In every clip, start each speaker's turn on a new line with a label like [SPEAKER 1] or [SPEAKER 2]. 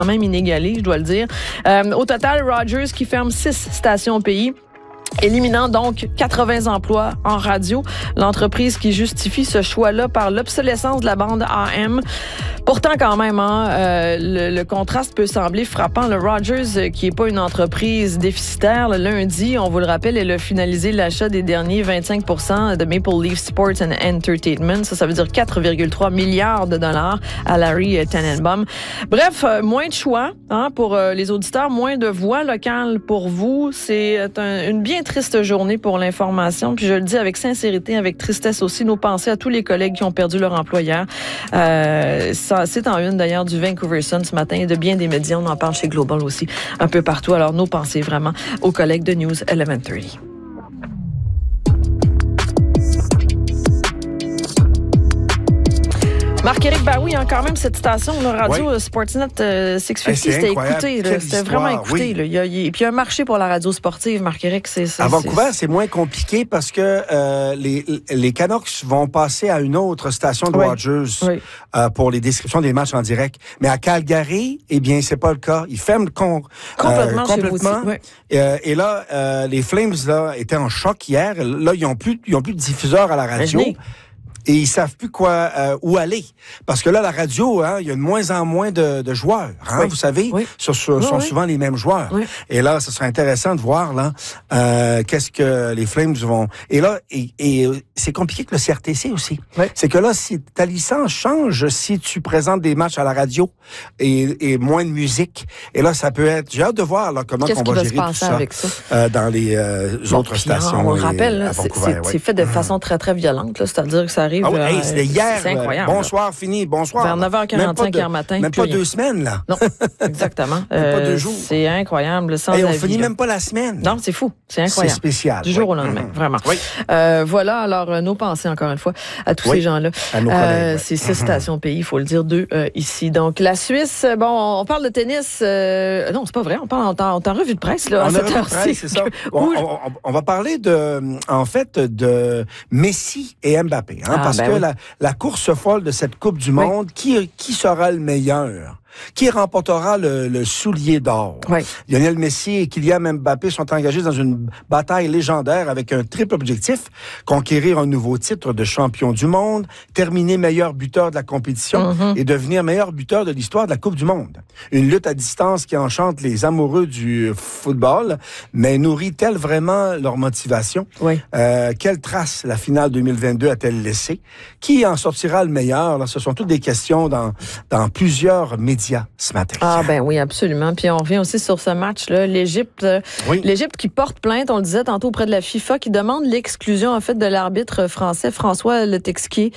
[SPEAKER 1] quand même inégalé, je dois le dire. Au total, Rogers qui ferme 6 stations au pays, éliminant donc 80 emplois en radio. L'entreprise qui justifie ce choix-là par l'obsolescence de la bande AM. Pourtant, quand même, le contraste peut sembler frappant. Le Rogers, qui n'est pas une entreprise déficitaire, le lundi, on vous le rappelle, elle a finalisé l'achat des derniers 25% de Maple Leaf Sports and Entertainment. Ça veut dire 4,3 milliards de dollars à Larry Tannenbaum. Bref, moins de choix pour les auditeurs, moins de voix locales pour vous. C'est une bien triste journée pour l'information. Puis je le dis avec sincérité, avec tristesse aussi, nos pensées à tous les collègues qui ont perdu leur emploi hier. C'est en une d'ailleurs du Vancouver Sun ce matin et de bien des médias. On en parle chez Global aussi, un peu partout. Alors nos pensées vraiment aux collègues de News Elementary. Marc-Éric, ben oui, quand même, cette station, la radio Sportsnet 650, c'était écouté. C'était vraiment écouté. Oui. Et puis, il y a un marché pour la radio sportive, Marc-Éric.
[SPEAKER 2] À Vancouver, c'est moins compliqué parce que les Canucks vont passer à une autre station de Rogers pour les descriptions des matchs en direct. Mais à Calgary, eh bien, c'est pas le cas. Ils ferment complètement. Et là, les Flames là étaient en choc hier. Là, ils ont plus de diffuseurs à la radio. Et ils savent plus où aller. Parce que là, la radio, il y a de moins en moins de joueurs. Vous savez, ce sont souvent les mêmes joueurs. Oui. Et là, ce serait intéressant de voir là qu'est-ce que les Flames vont... Et là, et c'est compliqué que le CRTC aussi. Oui. C'est que là, si ta licence change, si tu présentes des matchs à la radio et moins de musique, et là, ça peut être... J'ai hâte de voir là, comment on va gérer tout ça, avec ça? Dans les autres stations.
[SPEAKER 1] On le rappelle, c'est fait de façon très, très violente. Là, c'est-à-dire que ça arrive...
[SPEAKER 2] c'était hier.
[SPEAKER 1] C'est incroyable.
[SPEAKER 2] Bonsoir, fini. Bonsoir.
[SPEAKER 1] Vers 9h45 hier matin.
[SPEAKER 2] Même pas 2 semaines, là.
[SPEAKER 1] Non, exactement.
[SPEAKER 2] Même pas 2 jours.
[SPEAKER 1] C'est incroyable.
[SPEAKER 2] On finit même pas la semaine.
[SPEAKER 1] Non, c'est fou. C'est incroyable.
[SPEAKER 2] C'est spécial.
[SPEAKER 1] Du jour au lendemain, vraiment.
[SPEAKER 2] Oui.
[SPEAKER 1] Voilà, alors, nos pensées, encore une fois, à tous ces gens-là.
[SPEAKER 2] À nos collègues.
[SPEAKER 1] C'est 6 stations pays, il faut le dire, 2 ici. Donc, la Suisse, on parle de tennis. Non, c'est pas vrai. On est en revue de presse, là, à cette heure-ci.
[SPEAKER 2] C'est ça. On va parler de Messi et Mbappé. Parce que la course folle de cette Coupe du Monde, qui sera le meilleur? Qui remportera le soulier d'or? Lionel Messi et Kylian Mbappé sont engagés dans une bataille légendaire avec un triple objectif: conquérir un nouveau titre de champion du monde, terminer meilleur buteur de la compétition et devenir meilleur buteur de l'histoire de la Coupe du Monde. Une lutte à distance qui enchante les amoureux du football, mais nourrit-elle vraiment leur motivation? Quelle trace la finale 2022 a-t-elle laissé? Qui en sortira le meilleur? Là, ce sont toutes des questions dans plusieurs médias ce matin.
[SPEAKER 1] Ah ben oui, absolument. Puis on revient aussi sur ce match-là. L'Égypte qui porte plainte, on le disait tantôt, auprès de la FIFA, qui demande l'exclusion en fait de l'arbitre français François Letexier,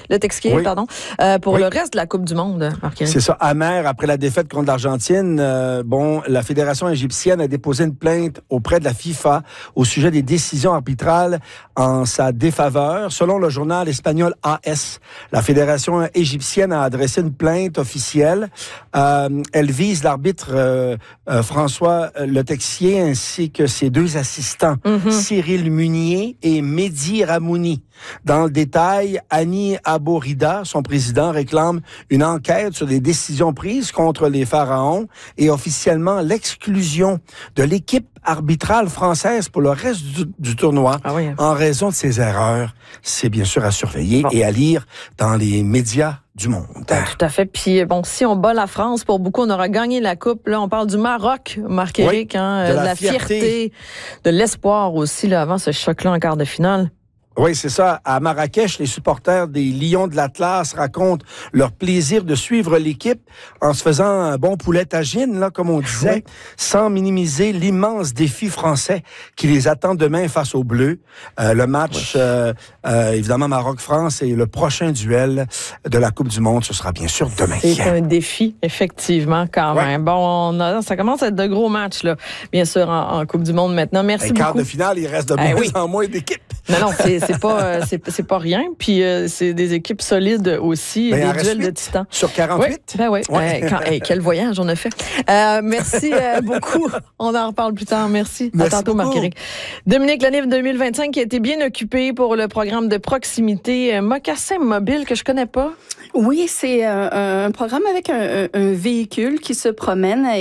[SPEAKER 1] pour le reste de la Coupe du Monde.
[SPEAKER 2] C'est ça, amer après la défaite contre l'Argentine. La fédération égyptienne a déposé une plainte auprès de la FIFA au sujet des décisions arbitrales en sa défaveur. Selon le journal espagnol AS, la fédération égyptienne a adressé une plainte officielle. Elle vise l'arbitre François Letexier ainsi que ses 2 assistants, Cyril Munier et Mehdi Ramouni. Dans le détail, Hani Aborida, son président, réclame une enquête sur les décisions prises contre les Pharaons et officiellement l'exclusion de l'équipe arbitrale française pour le reste du tournoi en raison de ses erreurs. C'est bien sûr à surveiller et à lire dans les médias du monde.
[SPEAKER 1] Tout à fait. Puis si on bat la France, pour beaucoup, on aura gagné la Coupe. Là, on parle du Maroc, Marc-Éric, de la fierté, de l'espoir aussi, là, avant ce choc-là en quart de finale.
[SPEAKER 2] Oui, c'est ça. À Marrakech, les supporters des Lions de l'Atlas racontent leur plaisir de suivre l'équipe en se faisant un bon poulet tagine, là, comme on disait, sans minimiser l'immense défi français qui les attend demain face aux Bleus. Le match, évidemment, Maroc-France et le prochain duel de la Coupe du Monde, ce sera bien sûr demain.
[SPEAKER 1] C'est un défi, effectivement, quand même. Bon, ça commence à être de gros matchs, là, bien sûr, en Coupe du Monde maintenant. Merci beaucoup.
[SPEAKER 2] Quart de finale, il reste de moins en moins d'équipes.
[SPEAKER 1] Non, c'est pas rien. Puis c'est des équipes solides aussi, des duels de titans.
[SPEAKER 2] Sur 48?
[SPEAKER 1] Quel voyage on a fait. Merci beaucoup. On en reparle plus tard. Merci. À tantôt, Marc-Éric. Dominique, l'année 2025 qui a été bien occupée pour le programme de proximité Mocassin Mobile que je connais pas.
[SPEAKER 3] Oui, c'est un programme avec un véhicule qui se promène